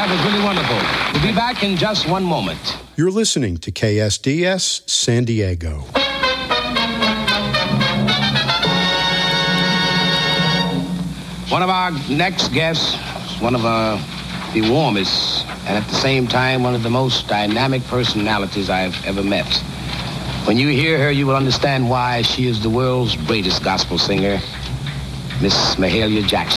stuff is really wonderful. We'll be back in just one moment. You're listening to KSDS San Diego. One of our next guests is one of the warmest and at the same time one of the most dynamic personalities I've ever met. When you hear her, you will understand why she is the world's greatest gospel singer, Miss Mahalia Jackson.